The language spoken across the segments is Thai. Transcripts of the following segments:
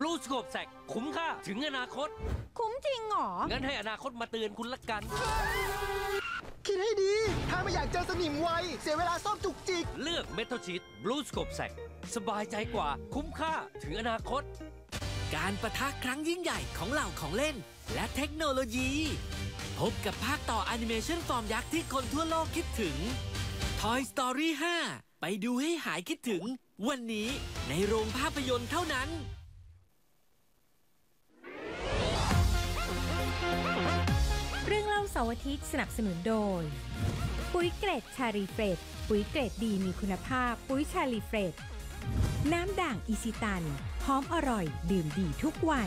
Blue Scope Sack คุ้มค่าถึงอนาคตคุ้มจริงเหรองั้นให้อนาคตมาเตือนคุณละกันคิดให้ดี ถ้าไม่อยากเจอสนิมไว เสียเวลาซ่อมจุกจิกเลือก Metal Sheet Blue Scope Sack สบายใจกว่าคุ้มค่าถึงอนาคตการปะทะครั้งยิ่งใหญ่ของเหล่าของเล่นและเทคโนโลยี พบกับภาคต่อแอนิเมชันฟอร์มยักษ์ที่คนทั่วโลกคิดถึง Toy Story 5 ไปดูให้หายคิดถึง วันนี้ในโรงภาพยนตร์เท่านั้นเรื่องเล่าเสาร์อาทิตย์สนับสนุนโดยปุ๋ยเกรดชาลีเฟรดปุ๋ยเกรดดีมีคุณภาพปุ๋ยชาลีเฟรดน้ำด่างอิชิตันหอมอร่อยดื่มดีทุกวัน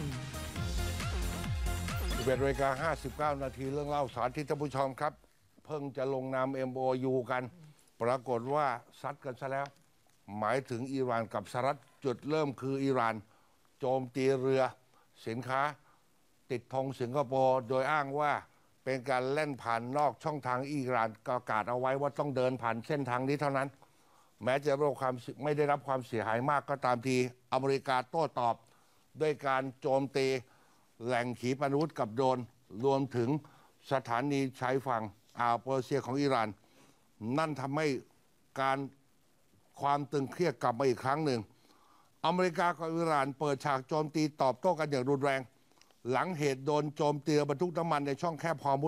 11:59 นาทีเรื่องเล่าสาธิตท่านผู้ชมครับ เพิ่งจะลงนาม MOU กัน ปรากฏว่าซัดกันซะแล้ว หมายถึงอิหร่านกับสหรัฐจุดเริ่มคืออิหร่านโจมตีเรือสินค้าติดธงสิงคโปร์โดยอ้างว่าเป็นการเล่นผ่านนอกช่องทางอิหร่านประกาศเอาไว้ว่าต้องเดินผ่านเส้นทางนี้เท่านั้น แม้จะไม่ได้รับความเสียหายมากก็ตามทีอเมริกาโต้ตอบด้วยการโจมตีแหล่งขีปนาวุธกับโดรนรวมถึงสถานีชายฝั่งอ่าวเปอร์เซียของอิหร่านนั่นทำให้การความตึงเครียดกลับมาอีกครั้งหนึ่งอเมริกากับอิหร่านเปิดฉากโจมตีตอบโต้กันอย่างรุนแรงหลังเหตุโดนโจมตีบรรทุกน้ำมันในช่องแคบฮอร์มุซ